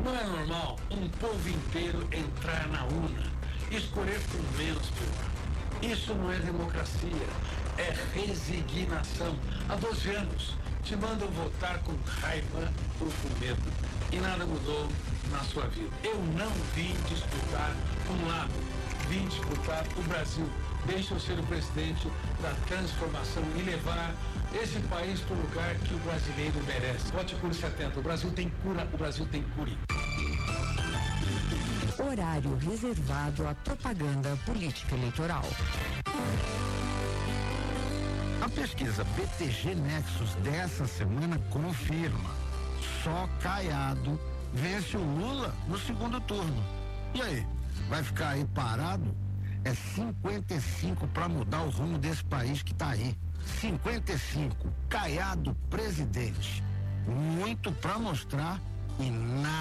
Não é normal um povo inteiro entrar na urna, escolher com menos pior. Isso não é democracia, é resignação. Há 12 anos te mandam votar com raiva ou com medo e nada mudou na sua vida. Eu não vim disputar um lado, vim disputar o Brasil. Deixa eu ser o presidente da transformação e levar esse país para o lugar que o brasileiro merece. Vote Cure 70. O Brasil tem cura, o Brasil tem cure. Horário reservado à propaganda política eleitoral. A pesquisa BTG Nexus dessa semana confirma: só Caiado vence o Lula no segundo turno. E aí, vai ficar aí parado? É 55 para mudar o rumo desse país que tá aí. 55, Caiado presidente. Muito para mostrar e nada.